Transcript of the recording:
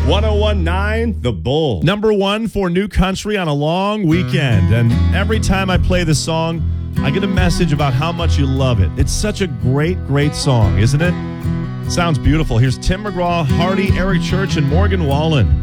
1019 The Bull. Number one for New Country on a long weekend. And every time I play this song, I get a message about how much you love it. It's such a great, great song, isn't it? Sounds beautiful. Here's Tim McGraw, Hardy, Eric Church, and Morgan Wallen.